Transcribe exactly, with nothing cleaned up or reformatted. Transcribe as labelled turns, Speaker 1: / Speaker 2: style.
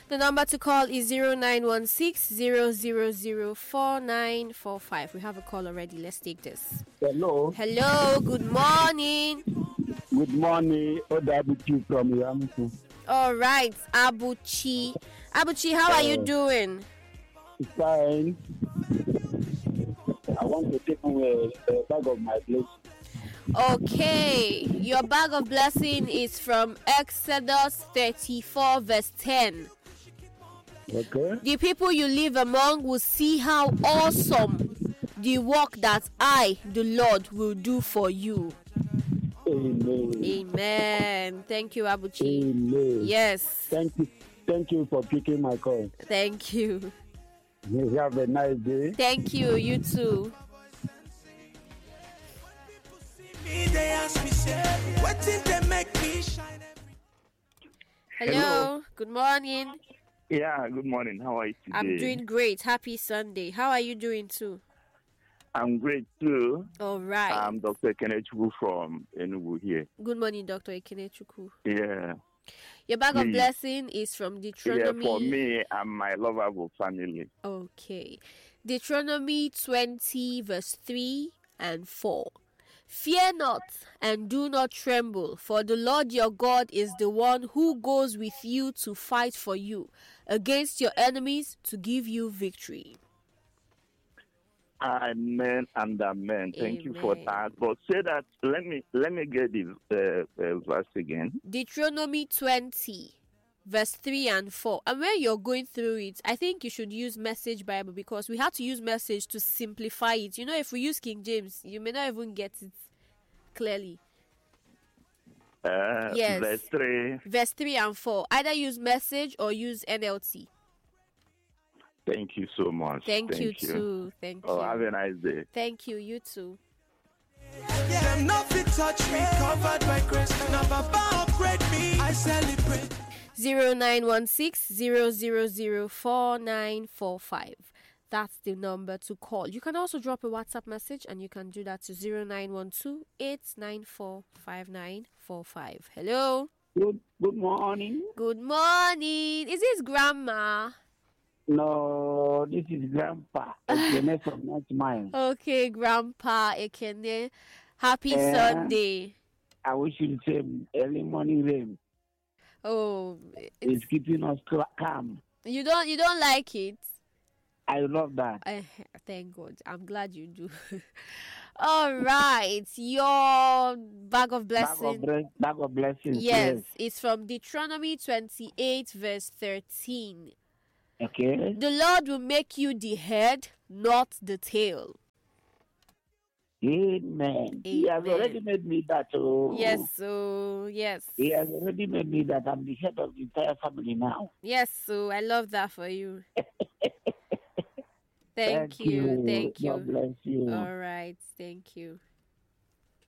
Speaker 1: The number to call is zero nine one six zero zero zero four nine four five. We have a call already. Let's take this.
Speaker 2: Hello.
Speaker 1: Hello, good morning.
Speaker 2: Good morning. Odabuchi from Yamuku.
Speaker 1: All right, Abuchi. Abuchi, how are you doing?
Speaker 2: Fine. I want to take away a bag of my blessing.
Speaker 1: Okay, your bag of blessing is from Exodus thirty-four verse ten.
Speaker 2: Okay.
Speaker 1: The people you live among will see how awesome the work that I, the Lord, will do for you.
Speaker 2: Amen.
Speaker 1: Amen. Thank you, Abuchi.
Speaker 2: Amen.
Speaker 1: Yes.
Speaker 2: Thank you. Thank you for picking my call.
Speaker 1: Thank you.
Speaker 2: You have a nice day.
Speaker 1: Thank you. You too. Hello.
Speaker 2: Hello.
Speaker 1: Good morning.
Speaker 3: Yeah, good morning. How are you today?
Speaker 1: I'm doing great. Happy Sunday. How are you doing too?
Speaker 3: I'm great too.
Speaker 1: All right.
Speaker 3: I'm Doctor Kenechukwu from Enugu here.
Speaker 1: Good morning, Doctor Ekenechukwu.
Speaker 3: Yeah.
Speaker 1: Your bag of
Speaker 3: Me.
Speaker 1: blessing is from Deuteronomy.
Speaker 3: Yeah, for me and my lovable family.
Speaker 1: Okay. Deuteronomy twenty, verse three and four. Fear not and do not tremble, for the Lord your God is the one who goes with you to fight for you against your enemies to give you victory.
Speaker 3: Amen and amen. Thank you for
Speaker 1: Amen.
Speaker 3: that. But say that. Let me let me get the uh, uh, verse again.
Speaker 1: Deuteronomy twenty, verse three and four. And when you're going through it, I think you should use Message Bible because we have to use Message to simplify it. You know, if we use King James, you may not even get it clearly.
Speaker 3: Uh,
Speaker 1: Yes.
Speaker 3: Verse three.
Speaker 1: Verse three and four. Either use Message or use N L T.
Speaker 3: Thank you so much.
Speaker 1: Thank, you, too. Thank
Speaker 3: Oh,
Speaker 1: you.
Speaker 3: have a nice day.
Speaker 1: Thank you. You too.
Speaker 4: Them nothing touch me, covered by grace. Never upgrade me. I celebrate.
Speaker 1: zero nine one six zero zero zero four nine four five. That's the number to call. You can also drop a WhatsApp message and you can do that to zero nine one two eight nine four five nine four five. Hello.
Speaker 2: Good. Good morning.
Speaker 1: Good morning. Is this Grandma?
Speaker 2: No, this is Grandpa. Ekene from North Mile.
Speaker 1: Okay, Grandpa Ekene. Happy
Speaker 2: Eh.
Speaker 1: Sunday.
Speaker 2: I wish you the same. Early morning rain
Speaker 1: Oh,
Speaker 2: is
Speaker 1: it's,
Speaker 2: keeping us cl- calm.
Speaker 1: you don't you don't like it?
Speaker 2: I love that.
Speaker 1: Eh, thank God. I'm glad you do. All right. Your bag of
Speaker 2: Bag of,
Speaker 1: blessing.
Speaker 2: bre- bag of blessings.
Speaker 1: Yes, it's from Deuteronomy twenty-eight, verse thirteen.
Speaker 2: Okay.
Speaker 1: The Lord will make you the head, not the tail.
Speaker 2: Amen. He has
Speaker 1: Amen.
Speaker 2: already made me that. Oh.
Speaker 1: Yes, so yes.
Speaker 2: He has already made me that. I'm the head of the entire family now.
Speaker 1: Yes, so I love that for you. Thank, you. Thank you.
Speaker 2: God bless you.
Speaker 1: All right. Thank you.